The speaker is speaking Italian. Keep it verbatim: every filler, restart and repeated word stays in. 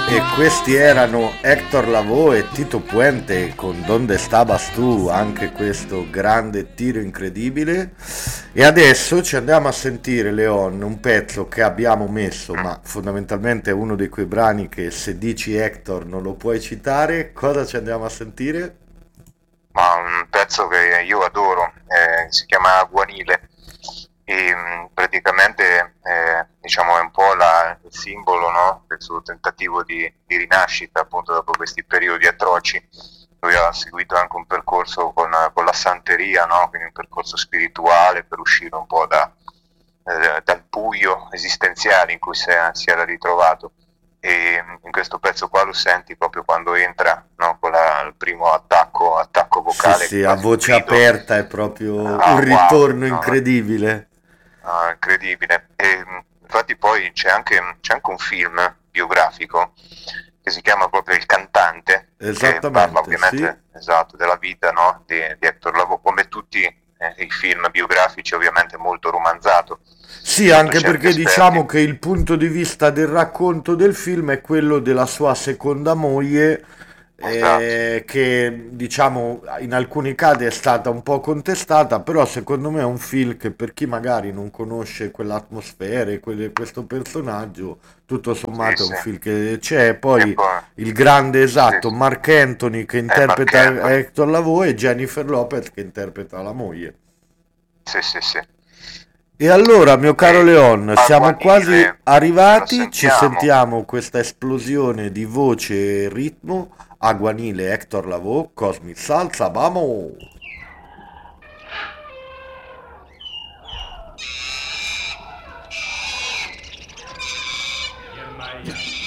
E questi erano Hector Lavoe e Tito Puente con Donde Estabas Tu, anche questo grande tiro incredibile. E adesso ci andiamo a sentire, Leon, un pezzo che abbiamo messo, ma fondamentalmente è uno di quei brani che se dici Hector non lo puoi citare. Cosa ci andiamo a sentire? Ma un pezzo che io adoro, eh, si chiama Guanile e mh, praticamente eh, diciamo è un po' la- il simbolo, no, del suo tentativo di, di rinascita appunto dopo questi periodi atroci. Lui ha seguito anche un percorso con, con la santeria, no? Quindi un percorso spirituale per uscire un po' da, eh, dal buio esistenziale in cui si, è- si era ritrovato. E in questo pezzo qua lo senti proprio quando entra, no? Con la- il primo attacco, attacco Sì, vocale, sì, a quasi un voce grido. aperta è proprio un Ah, wow, ritorno no, incredibile. no, incredibile. E, mh, infatti poi c'è anche, c'è anche un film biografico che si chiama proprio Il cantante, che parla Esattamente, sì. ovviamente, esatto, della vita, no, di, di Hector Lavoe, come tutti eh, i film biografici, ovviamente molto romanzato, Sì, sotto anche certi perché aspetti. diciamo che il punto di vista del racconto del film è quello della sua seconda moglie, Esatto, eh, che diciamo in alcuni casi è stata un po' contestata, però secondo me è un film che per chi magari non conosce quell'atmosfera e quelle- questo personaggio, tutto sì, sommato è un sì. film che c'è. E Poi poi, il grande sì, esatto, sì. Mark Anthony che Eh, Marc interpreta Anthony, Hector Lavoe e Jennifer Lopez che interpreta la moglie. sì, sì, sì. E allora, mio caro E Leon, siamo quasi Aguanile, ce lo arrivati, ci sentiamo. sentiamo questa esplosione di voce e ritmo. Aguanile, Hector Lavoe, Cosmic Salsa, vamos! Yermaya.